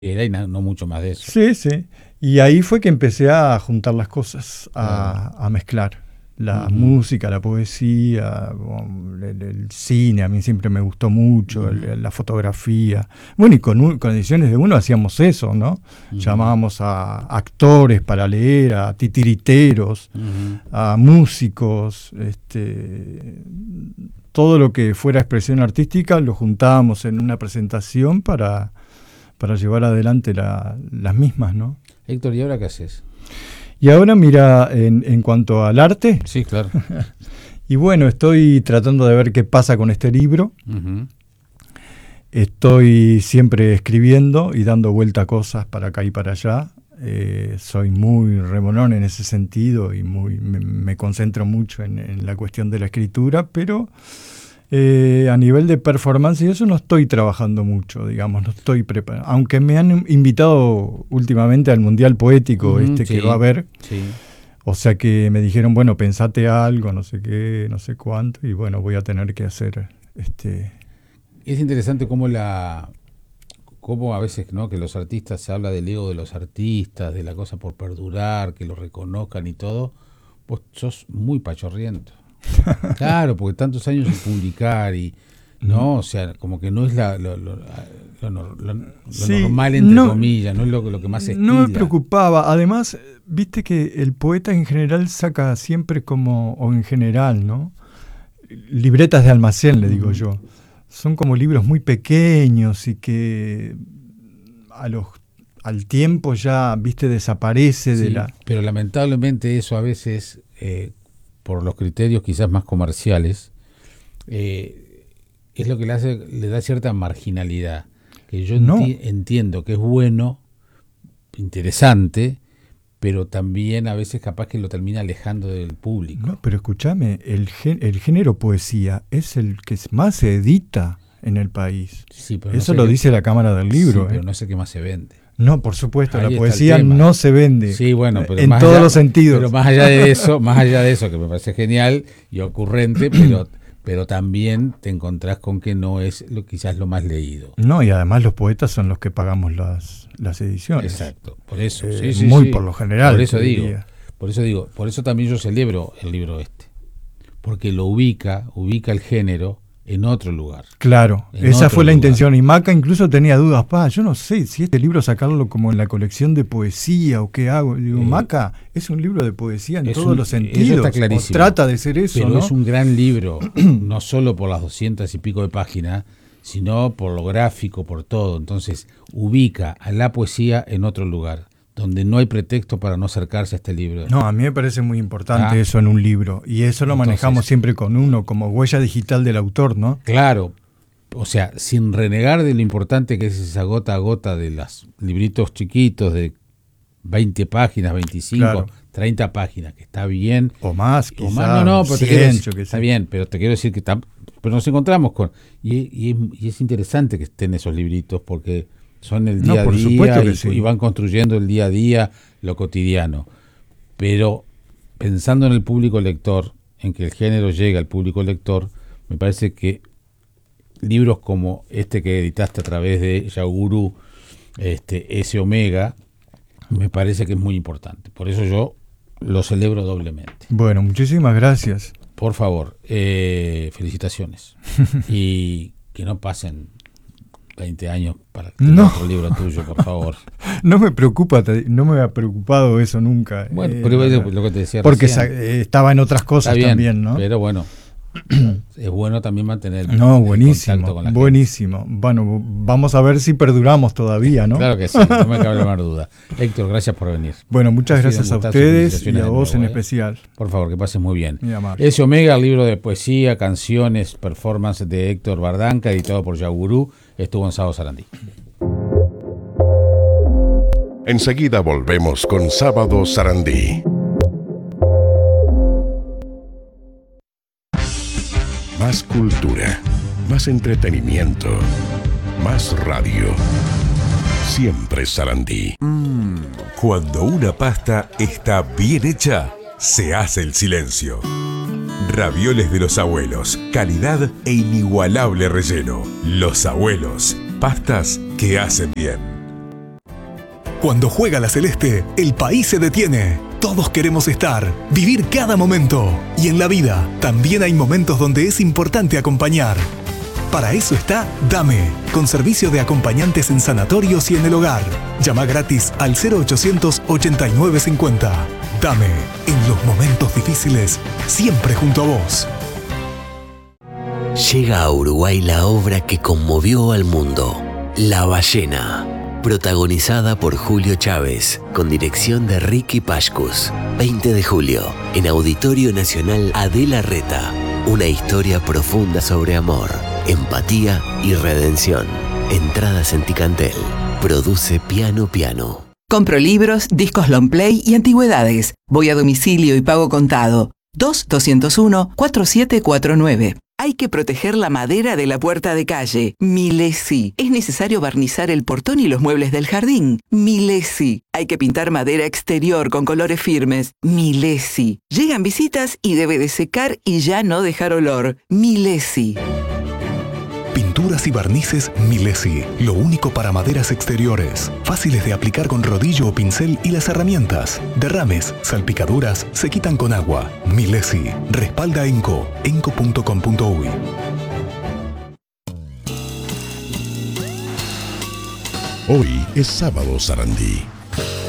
era y no mucho más de eso. Sí, sí. Y ahí fue que empecé a juntar las cosas, a mezclar. La música, la poesía, el cine, a mí siempre me gustó mucho, la fotografía. Bueno, y con Ediciones de Uno hacíamos eso, ¿no? Llamábamos a actores para leer, a titiriteros, a músicos, todo lo que fuera expresión artística lo juntábamos en una presentación para llevar adelante las mismas, ¿no? Héctor, ¿y ahora qué haces? Y ahora, mira, en cuanto al arte. Sí, claro. Y bueno, estoy tratando de ver qué pasa con este libro. Estoy siempre escribiendo y dando vuelta a cosas para acá y para allá. Soy muy remonón en ese sentido y me concentro mucho en la cuestión de la escritura, pero a nivel de performance y eso no estoy trabajando mucho, digamos, no estoy preparado. Aunque me han invitado últimamente al Mundial Poético que va a haber. Sí. O sea que me dijeron, bueno, pensate algo, no sé qué, no sé cuánto, y bueno, voy a tener que hacer Es interesante cómo a veces, ¿no?, que los artistas, se habla del ego de los artistas, de la cosa por perdurar, que lo reconozcan y todo. Vos sos muy pachorriento. Claro, porque tantos años sin publicar y no, o sea, como que no es lo normal, entre comillas, no es lo que más se estila. No me preocupaba. Además, viste que el poeta en general saca siempre o en general, ¿no? Libretas de almacén, le digo yo. Son como libros muy pequeños y que al tiempo ya, viste, desaparece de la... Pero lamentablemente eso a veces... por los criterios quizás más comerciales, es lo que le da cierta marginalidad, que yo entiendo que es bueno, interesante, pero también a veces capaz que lo termina alejando del público. No, pero escúchame, el género poesía es el que más se edita en el país. Sí, pero eso lo dice la Cámara del Libro. Sí, pero no sé qué más se vende. No, por supuesto, la poesía no se vende. Sí, bueno, pero en todos los sentidos. Pero más allá de eso, que me parece genial y ocurrente, pero también te encontrás con que no es quizás lo más leído. No, y además los poetas son los que pagamos las ediciones. Exacto, por eso. Por lo general. Por eso también yo celebro el libro porque lo ubica el género en otro lugar. Claro, esa fue la intención. Y Maca incluso tenía dudas, yo no sé si este libro sacarlo como en la colección de poesía o qué hago. Digo, Maca, es un libro de poesía en todos los sentidos. Eso está clarísimo. Trata de ser eso, pero ¿no? Es un gran libro, no solo por las 200 y pico de páginas, sino por lo gráfico, por todo. Entonces, ubica a la poesía en otro lugar, donde no hay pretexto para no acercarse a este libro. No, a mí me parece muy importante eso en un libro, y eso lo manejamos siempre con uno, como huella digital del autor, ¿no? Claro, o sea, sin renegar de lo importante que es esa gota a gota de los libritos chiquitos de 20 páginas, 25, 30 páginas, que está bien. O más, quizás. Pero 100, está bien, pero te quiero decir que pero nos encontramos con... Y es interesante que estén esos libritos, porque... son el día a día y van construyendo el día a día, lo cotidiano. Pero pensando en el público lector, en que el género llega al público lector, me parece que libros como este que editaste a través de Yagurú, S Omega, me parece que es muy importante. Por eso yo lo celebro doblemente. Bueno, muchísimas gracias. Por favor, felicitaciones. Y que no pasen 20 años para otro libro tuyo, por favor. No me preocupa, no me ha preocupado eso nunca. Bueno, pero es lo que te decía porque recién. Estaba en otras cosas también, ¿no? Pero bueno, es bueno también mantener el contacto con la buenísimo. Gente. Bueno, vamos a ver si perduramos todavía, ¿no? Claro que sí, no me cabe la menor duda. Héctor, gracias por venir. Bueno, muchas gracias a ustedes y a vos en especial. Por favor, que pases muy bien. S Omega, el libro de poesía, canciones, performance de Héctor Bardanca, editado por Yagurú, estuvo en Sábado Sarandí. Enseguida volvemos con Sábado Sarandí. Más cultura, más entretenimiento, más radio. Siempre Sarandí. Cuando una pasta está bien hecha, se hace el silencio. Ravioles de los abuelos, calidad e inigualable relleno. Los abuelos, pastas que hacen bien. Cuando juega la Celeste, el país se detiene. Todos queremos estar, vivir cada momento. Y en la vida, también hay momentos donde es importante acompañar. Para eso está Dame, con servicio de acompañantes en sanatorios y en el hogar. Llama gratis al 0800 8950. Dame, en los momentos difíciles, siempre junto a vos. Llega a Uruguay la obra que conmovió al mundo, La Ballena. Protagonizada por Julio Chávez, con dirección de Ricky Pashkus. 20 de julio, en Auditorio Nacional Adela Reta. Una historia profunda sobre amor, empatía y redención. Entradas en Ticantel. Produce Piano Piano. Compro libros, discos long play y antigüedades. Voy a domicilio y pago contado. 2-201-4749. Hay que proteger la madera de la puerta de calle. Milesi. Es necesario barnizar el portón y los muebles del jardín. Milesi. Hay que pintar madera exterior con colores firmes. Milesi. Llegan visitas y debe de secar y ya no dejar olor. Milesi. Pinturas y barnices Milesi. Lo único para maderas exteriores. Fáciles de aplicar con rodillo o pincel y las herramientas. Derrames, salpicaduras, se quitan con agua. Milesi. Respalda Enco. enco.com.uy. Hoy es sábado Sarandí.